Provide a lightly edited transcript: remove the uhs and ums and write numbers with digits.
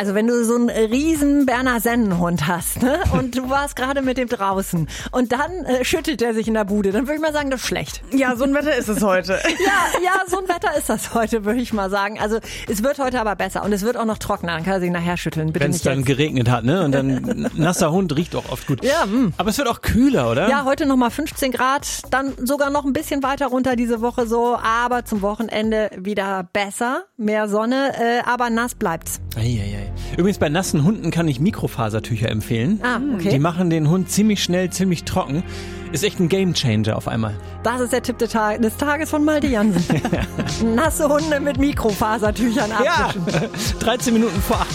Also wenn du so einen riesen Berner Sennenhund hast, ne? Und du warst gerade mit dem draußen und dann schüttelt der sich in der Bude, dann würde ich mal sagen, das ist schlecht. Ja, so ein Wetter ist es heute. Ja, so ein Wetter ist das heute, würde ich mal sagen. Also es wird heute aber besser und es wird auch noch trockener, dann kann er sich nachher schütteln. Wenn es dann geregnet hat, ne? Und dann nasser Hund riecht auch oft gut. Ja, aber es wird auch kühler, oder? Ja, heute nochmal 15 Grad, dann sogar noch ein bisschen weiter runter diese Woche so, aber zum Wochenende wieder besser, mehr Sonne, aber nass bleibt's. Übrigens bei nassen Hunden kann ich Mikrofasertücher empfehlen. Ah, okay. Die machen den Hund ziemlich schnell, ziemlich trocken. Ist echt ein Gamechanger auf einmal. Das ist der Tipp des Tages von Malte Jansen. Nasse Hunde mit Mikrofasertüchern abwischen. Ja, 13 Minuten vor 8.